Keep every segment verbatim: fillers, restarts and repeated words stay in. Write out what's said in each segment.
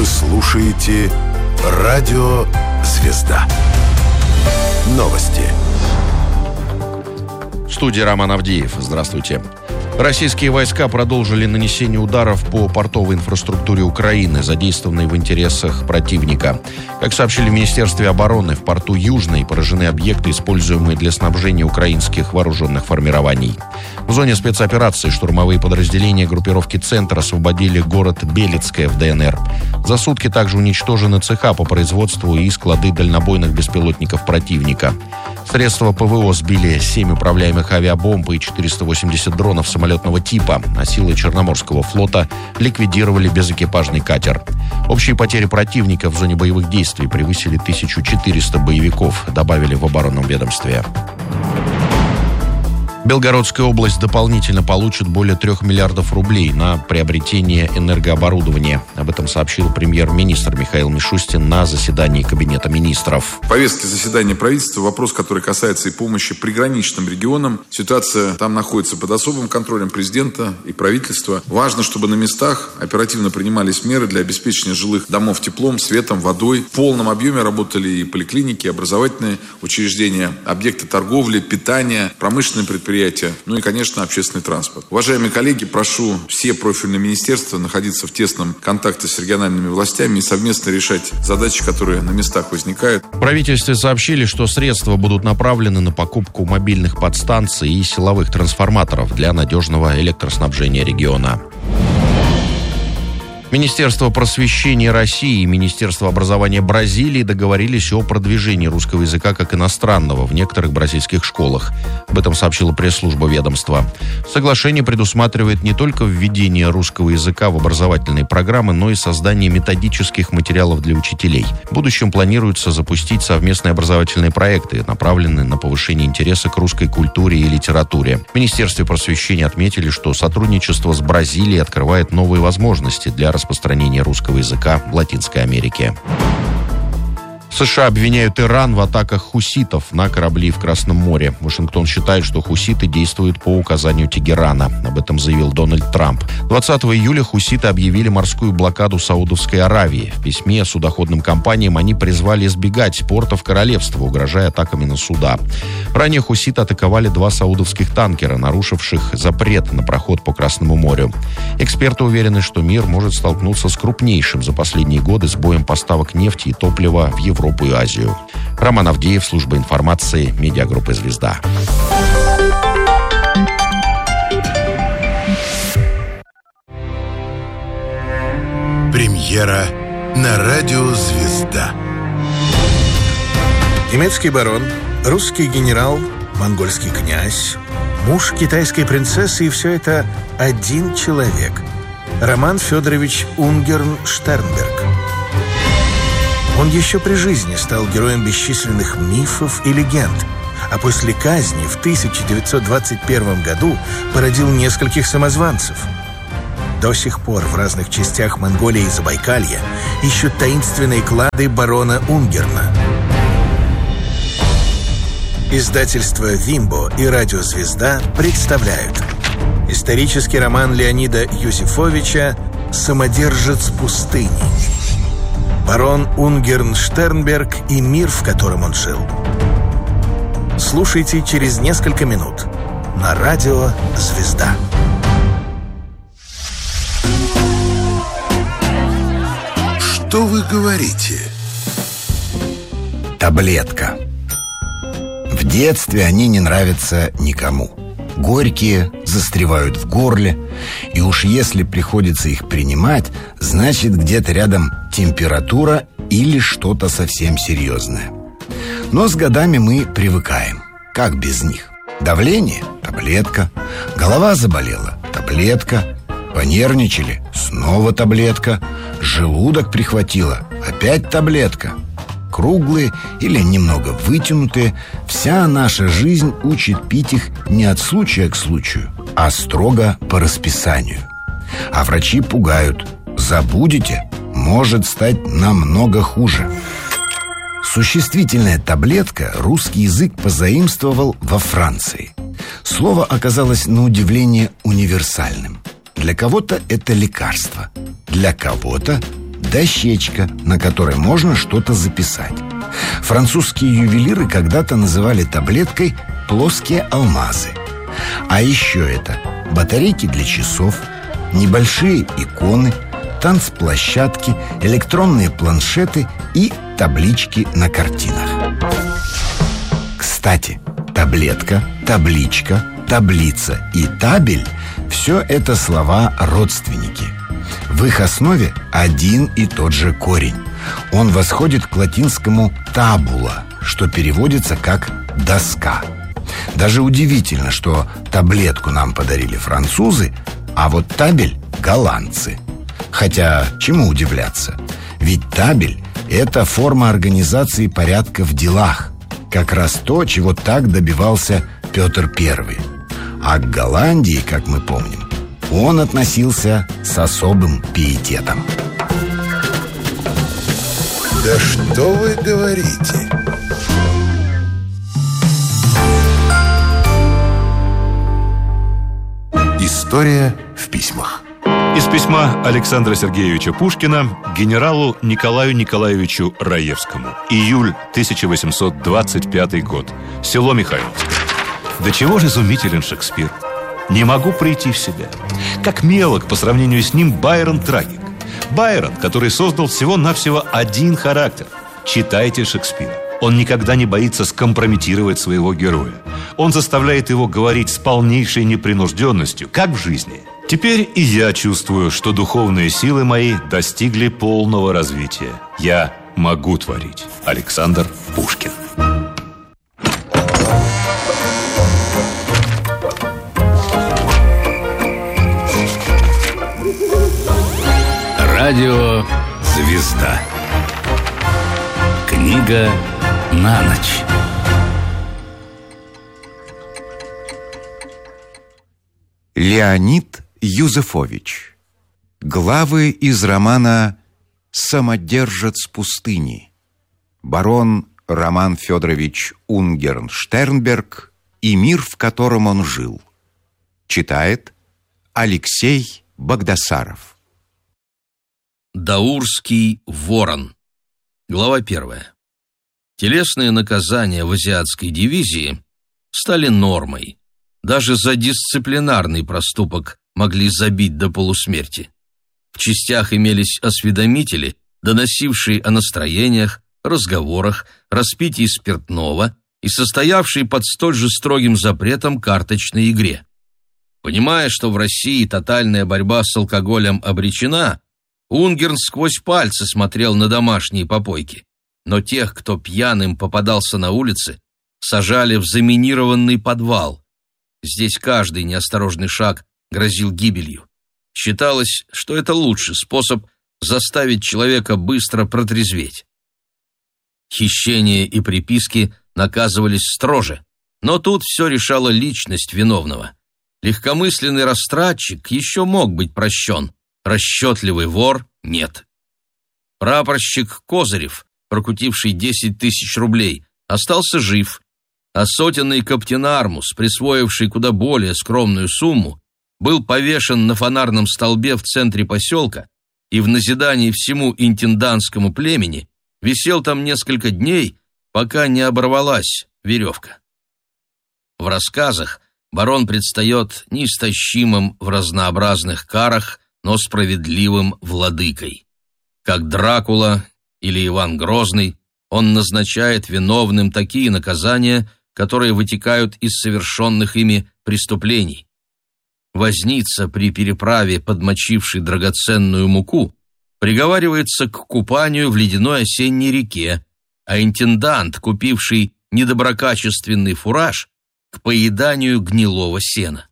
Вы слушаете Радио Звезда. Новости. В студии Роман Авдеев. Здравствуйте. Российские войска продолжили нанесение ударов по портовой инфраструктуре Украины, задействованной в интересах противника. Как сообщили в Министерстве обороны, в порту Южный поражены объекты, используемые для снабжения украинских вооруженных формирований. В зоне спецоперации штурмовые подразделения группировки «Центр» освободили город Белецкое в ДНР. За сутки также уничтожены цеха по производству и склады дальнобойных беспилотников противника. Средства ПВО сбили семь управляемых авиабомб и четыреста восемьдесят дронов самолетного типа, а силы Черноморского флота ликвидировали безэкипажный катер. Общие потери противника в зоне боевых действий превысили тысячу четыреста боевиков, добавили в оборонном ведомстве. Белгородская область дополнительно получит более трех миллиардов рублей на приобретение энергооборудования. Об этом сообщил премьер-министр Михаил Мишустин на заседании Кабинета министров. В повестке заседания правительства вопрос, который касается и помощи приграничным регионам. Ситуация там находится под особым контролем президента и правительства. Важно, чтобы на местах оперативно принимались меры для обеспечения жилых домов теплом, светом, водой. В полном объеме работали и поликлиники, и образовательные учреждения, объекты торговли, питания, промышленные предприятия. Ну и, конечно, общественный транспорт. Уважаемые коллеги, прошу все профильные министерства находиться в тесном контакте с региональными властями и совместно решать задачи, которые на местах возникают. В правительстве сообщили, что средства будут направлены на покупку мобильных подстанций и силовых трансформаторов для надежного электроснабжения региона. Министерство просвещения России и Министерство образования Бразилии договорились о продвижении русского языка как иностранного в некоторых бразильских школах. Об этом сообщила пресс-служба ведомства. Соглашение предусматривает не только введение русского языка в образовательные программы, но и создание методических материалов для учителей. В будущем планируется запустить совместные образовательные проекты, направленные на повышение интереса к русской культуре и литературе. В Министерстве просвещения отметили, что сотрудничество с Бразилией открывает новые возможности для распространения русского языка в Латинской Америке. США обвиняют Иран в атаках хуситов на корабли в Красном море. Вашингтон считает, что хуситы действуют по указанию Тегерана. Об этом заявил Дональд Трамп. двадцатого июля хуситы объявили морскую блокаду Саудовской Аравии. В письме судоходным компаниям они призвали избегать портов королевства, угрожая атаками на суда. Ранее хуситы атаковали два саудовских танкера, нарушивших запрет на проход по Красному морю. Эксперты уверены, что мир может столкнуться с крупнейшим за последние годы сбоем поставок нефти и топлива в Европу и Азию. Роман Авдеев, служба информации, медиагруппы «Звезда». Премьера на радио «Звезда». Немецкий барон, русский генерал, монгольский князь, муж китайской принцессы, и все это один человек – Роман Федорович Унгерн-Штернберг. Он еще при жизни стал героем бесчисленных мифов и легенд, а после казни в тысяча девятьсот двадцать первом году породил нескольких самозванцев. До сих пор в разных частях Монголии и Забайкалья ищут таинственные клады барона Унгерна. Издательство «Вимбо» и радио «Звезда» представляют исторический роман Леонида Юзефовича «Самодержец пустыни». Барон Унгерн-Штернберг и мир, в котором он жил. Слушайте через несколько минут на радио «Звезда». Что вы говорите? Таблетка. В детстве они не нравятся никому. Горькие, застревают в горле. И уж если приходится их принимать, значит, где-то рядом температура или что-то совсем серьезное. Но с годами мы привыкаем. Как без них? Давление – таблетка. Голова заболела – таблетка. Понервничали – снова таблетка. Желудок прихватило – опять таблетка. Круглые или немного вытянутые, вся наша жизнь учит пить их не от случая к случаю, а строго по расписанию. А врачи пугают: забудете, может стать намного хуже. Существительная таблетка русский язык позаимствовал во Франции. Слово оказалось на удивление универсальным. Для кого-то это лекарство, для кого-то дощечка, на которой можно что-то записать. Французские ювелиры когда-то называли таблеткой плоские алмазы. А еще это батарейки для часов, небольшие иконы, танцплощадки, электронные планшеты и таблички на картинах. Кстати, таблетка, табличка, таблица и табель – все это слова-родственники. В их основе один и тот же корень. Он восходит к латинскому «табула», что переводится как «доска». Даже удивительно, что таблетку нам подарили французы, а вот табель – голландцы. Хотя, чему удивляться? Ведь табель – это форма организации порядка в делах. Как раз то, чего так добивался Петр Первый. А к Голландии, как мы помним, он относился с особым пиететом. Да что вы говорите? История в письмах. Из письма Александра Сергеевича Пушкина генералу Николаю Николаевичу Раевскому. Июль тысяча восемьсот двадцать пятый год. Село Михайловское. До чего же изумителен Шекспир? Не могу прийти в себя. Как мелок по сравнению с ним Байрон трагик. Байрон, который создал всего-навсего один характер. Читайте Шекспира. Он никогда не боится скомпрометировать своего героя. Он заставляет его говорить с полнейшей непринужденностью, как в жизни. Теперь и я чувствую, что духовные силы мои достигли полного развития. Я могу творить. Александр Пушкин. Радио «Звезда». Книга на ночь. Леонид Юзефович. Главы из романа «Самодержец пустыни». Барон Роман Федорович Унгерн-Штернберг и мир, в котором он жил. Читает Алексей Багдасаров. Даурский ворон. Глава первая. Телесные наказания в азиатской дивизии стали нормой. Даже за дисциплинарный проступок могли забить до полусмерти. В частях имелись осведомители, доносившие о настроениях, разговорах, распитии спиртного и состоявшие под столь же строгим запретом карточной игре. Понимая, что в России тотальная борьба с алкоголем обречена, Унгерн сквозь пальцы смотрел на домашние попойки. Но тех, кто пьяным попадался на улице, сажали в заминированный подвал. Здесь каждый неосторожный шаг грозил гибелью. Считалось, что это лучший способ заставить человека быстро протрезветь. Хищения и приписки наказывались строже, но тут все решала личность виновного. Легкомысленный растратчик еще мог быть прощен, расчетливый вор — нет. Прапорщик Козырев, прокутивший десять тысяч рублей, остался жив, а сотенный Каптенармус, присвоивший куда более скромную сумму, был повешен на фонарном столбе в центре поселка и в назидании всему интендантскому племени висел там несколько дней, пока не оборвалась веревка. В рассказах барон предстает неистощимым в разнообразных карах, но справедливым владыкой. Как Дракула или Иван Грозный, он назначает виновным такие наказания, которые вытекают из совершенных ими преступлений. Возница при переправе, подмочивший драгоценную муку, приговаривается к купанию в ледяной осенней реке, а интендант, купивший недоброкачественный фураж, к поеданию гнилого сена.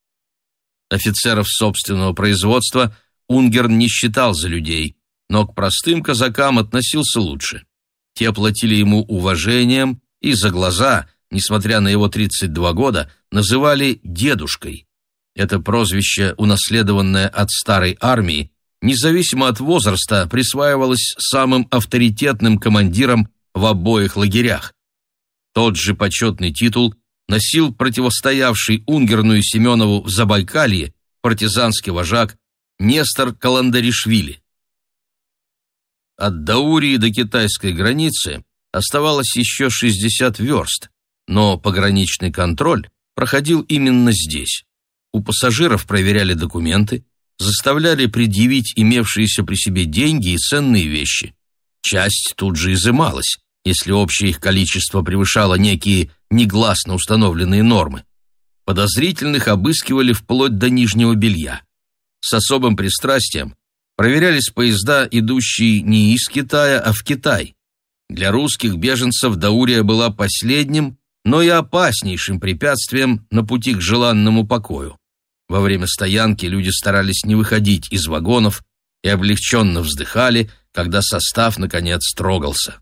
Офицеров собственного производства Унгерн не считал за людей, но к простым казакам относился лучше. Те платили ему уважением и за глаза, несмотря на его тридцать два года, называли «дедушкой». Это прозвище, унаследованное от старой армии, независимо от возраста, присваивалось самым авторитетным командирам в обоих лагерях. Тот же почетный титул носил противостоявший Унгерну и Семенову в Забайкалье партизанский вожак Нестор Каландаришвили. От Даурии до китайской границы оставалось еще шестьдесят верст, но пограничный контроль проходил именно здесь. У пассажиров проверяли документы, заставляли предъявить имевшиеся при себе деньги и ценные вещи. Часть тут же изымалась, если общее их количество превышало некие негласно установленные нормы. Подозрительных обыскивали вплоть до нижнего белья. С особым пристрастием проверялись поезда, идущие не из Китая, а в Китай. Для русских беженцев Даурия была последним, но и опаснейшим препятствием на пути к желанному покою. Во время стоянки люди старались не выходить из вагонов и облегченно вздыхали, когда состав наконец трогался.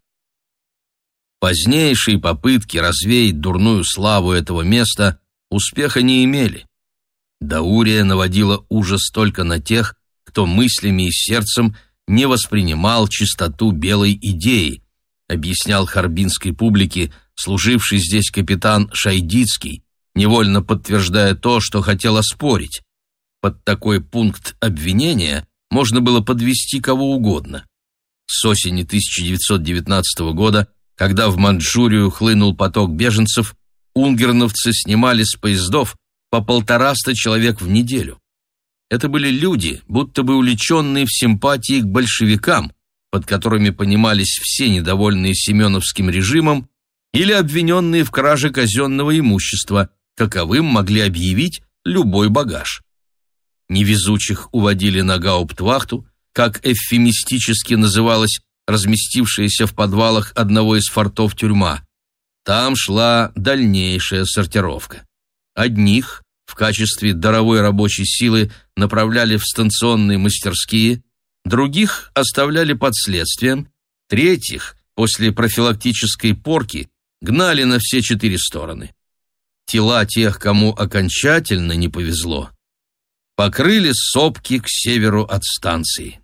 Позднейшие попытки развеять дурную славу этого места успеха не имели. Даурия наводила ужас только на тех, кто мыслями и сердцем не воспринимал чистоту белой идеи, объяснял харбинской публике служивший здесь капитан Шайдицкий, невольно подтверждая то, что хотел оспорить. Под такой пункт обвинения можно было подвести кого угодно. С осени тысяча девятьсот девятнадцатого года, когда в Маньчжурию хлынул поток беженцев, унгерновцы снимали с поездов по полтораста человек в неделю. Это были люди, будто бы увлеченные в симпатии к большевикам, под которыми понимались все недовольные семеновским режимом или обвиненные в краже казенного имущества, каковым могли объявить любой багаж. Невезучих уводили на гауптвахту, как эвфемистически называлась разместившаяся в подвалах одного из фортов тюрьма. Там шла дальнейшая сортировка. Одних в качестве даровой рабочей силы направляли в станционные мастерские, других оставляли под следствием, третьих после профилактической порки гнали на все четыре стороны. Тела тех, кому окончательно не повезло, покрыли сопки к северу от станции.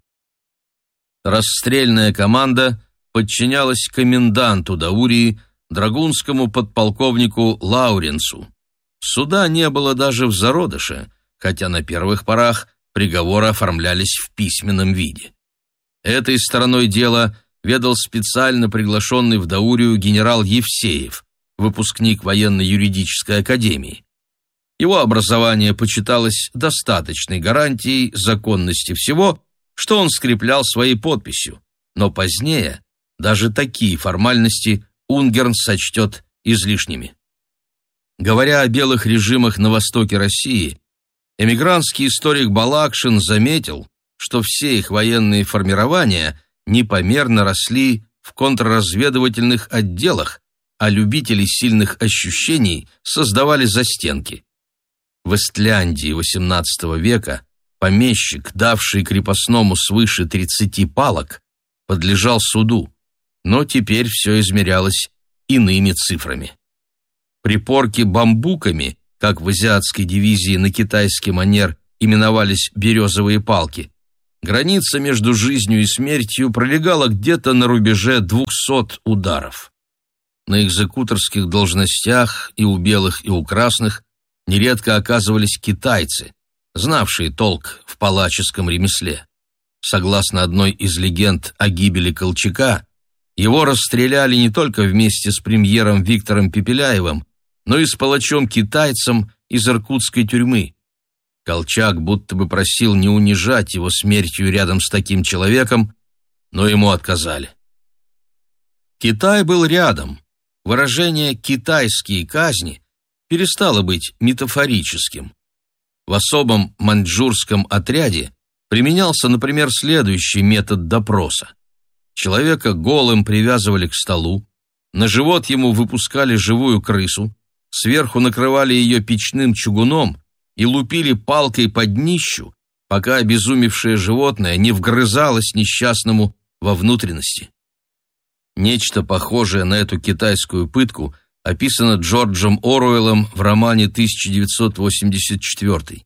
Расстрельная команда подчинялась коменданту Даурии, драгунскому подполковнику Лауренсу. Суда не было даже в зародыше, хотя на первых порах приговоры оформлялись в письменном виде. Этой стороной дела ведал специально приглашенный в Даурию генерал Евсеев, выпускник военно-юридической академии. Его образование почиталось достаточной гарантией законности всего, что он скреплял своей подписью, но позднее даже такие формальности Унгерн сочтет излишними. Говоря о белых режимах на востоке России, эмигрантский историк Балакшин заметил, что все их военные формирования непомерно росли в контрразведывательных отделах, а любители сильных ощущений создавали застенки. В Эстляндии восемнадцатого века помещик, давший крепостному свыше тридцати палок, подлежал суду, но теперь все измерялось иными цифрами. При порке бамбуками, как в азиатской дивизии на китайский манер именовались березовые палки, граница между жизнью и смертью пролегала где-то на рубеже двухсот ударов. На экзекуторских должностях и у белых, и у красных нередко оказывались китайцы, знавшие толк в палаческом ремесле. Согласно одной из легенд о гибели Колчака, его расстреляли не только вместе с премьером Виктором Пепеляевым, но и с палачом-китайцем из иркутской тюрьмы. Колчак будто бы просил не унижать его смертью рядом с таким человеком, но ему отказали. Китай был рядом. Выражение «китайские казни» перестало быть метафорическим. В особом маньчжурском отряде применялся, например, следующий метод допроса. Человека голым привязывали к столу, на живот ему выпускали живую крысу, сверху накрывали ее печным чугуном и лупили палкой по днищу, пока обезумевшее животное не вгрызалось несчастному во внутренности. Нечто похожее на эту китайскую пытку описано Джорджем Оруэллом в романе тысяча девятьсот восемьдесят четвёртый.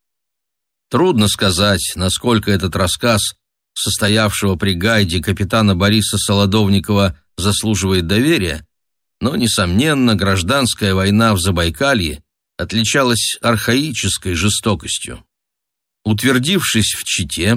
Трудно сказать, насколько этот рассказ, состоявшего при гайде капитана Бориса Солодовникова, заслуживает доверия, но, несомненно, гражданская война в Забайкалье отличалась архаической жестокостью. Утвердившись в Чите,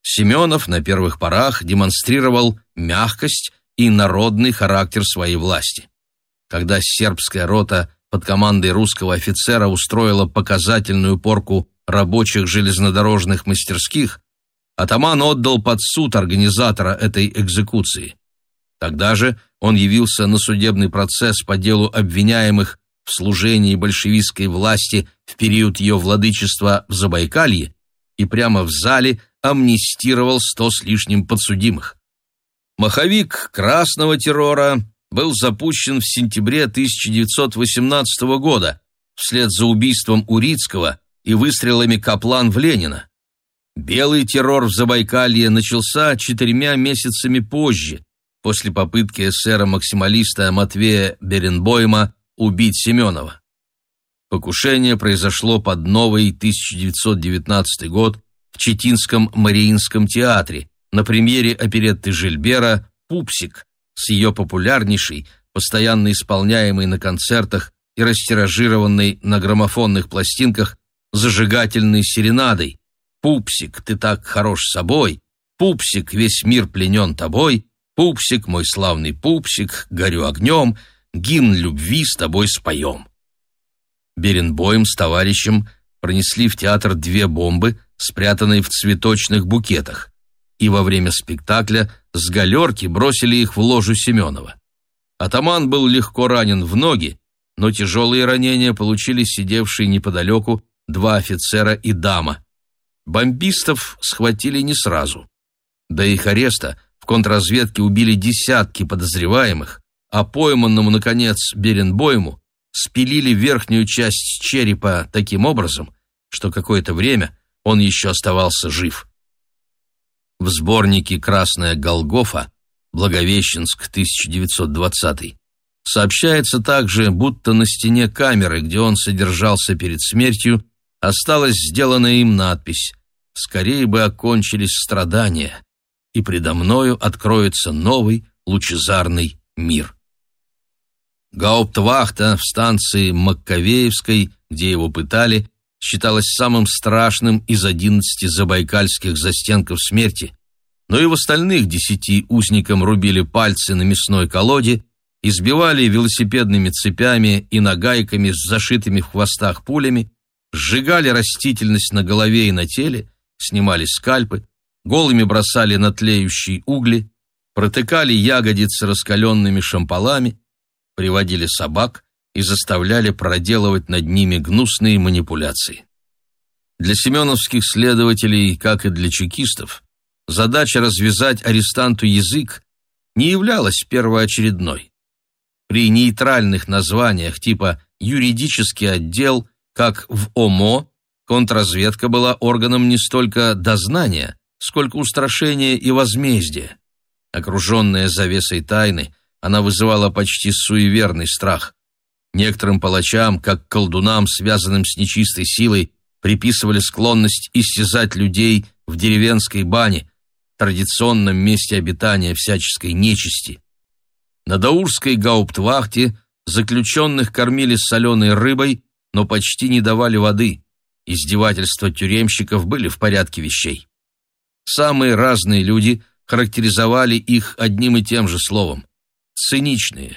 Семенов на первых порах демонстрировал мягкость и народный характер своей власти. Когда сербская рота под командой русского офицера устроила показательную порку рабочих железнодорожных мастерских, атаман отдал под суд организатора этой экзекуции. Тогда же он явился на судебный процесс по делу обвиняемых в служении большевистской власти в период ее владычества в Забайкалье и прямо в зале амнистировал сто с лишним подсудимых. Маховик красного террора был запущен в сентябре тысяча девятьсот восемнадцатого года вслед за убийством Урицкого и выстрелами Каплан в Ленина. Белый террор в Забайкалье начался четырьмя месяцами позже, после попытки эсера-максималиста Матвея Беренбойма убить Семенова. Покушение произошло под новый тысяча девятьсот девятнадцатый год в Читинском Мариинском театре на премьере оперетты Жильбера «Пупсик» с ее популярнейшей, постоянно исполняемой на концертах и растиражированной на граммофонных пластинках зажигательной серенадой: «Пупсик, ты так хорош собой, Пупсик, весь мир пленен тобой, Пупсик, мой славный Пупсик, горю огнем, гимн любви с тобой споем». Беренбойм с товарищем пронесли в театр две бомбы, спрятанные в цветочных букетах, и во время спектакля с галерки бросили их в ложу Семенова. Атаман был легко ранен в ноги, но тяжелые ранения получили сидевшие неподалеку два офицера и дама. Бомбистов схватили не сразу. До их ареста в контрразведке убили десятки подозреваемых, а пойманному, наконец, Беренбойму спилили верхнюю часть черепа таким образом, что какое-то время он еще оставался жив. В сборнике «Красная Голгофа» Благовещенск, тысяча девятьсот двадцатый, сообщается также, будто на стене камеры, где он содержался перед смертью, осталась сделанная им надпись: «Скорее бы окончились страдания, и предо мною откроется новый лучезарный мир». Гауптвахта в станции Маккавеевской, где его пытали, считалась самым страшным из одиннадцати забайкальских застенков смерти, но и в остальных десяти узникам рубили пальцы на мясной колоде, избивали велосипедными цепями и нагайками с зашитыми в хвостах пулями, сжигали растительность на голове и на теле, снимали скальпы, голыми бросали на тлеющие угли, протыкали ягодицы раскаленными шампалами, приводили собак и заставляли проделывать над ними гнусные манипуляции. Для семеновских следователей, как и для чекистов, задача развязать арестанту язык не являлась первоочередной. При нейтральных названиях типа «юридический отдел», как в ОМО, контрразведка была органом не столько дознания, сколько устрашения и возмездия. Окруженная завесой тайны, она вызывала почти суеверный страх. Некоторым палачам, как колдунам, связанным с нечистой силой, приписывали склонность истязать людей в деревенской бане, традиционном месте обитания всяческой нечисти. На даурской гауптвахте заключенных кормили соленой рыбой, но почти не давали воды. Издевательства тюремщиков были в порядке вещей. Самые разные люди характеризовали их одним и тем же словом: циничные.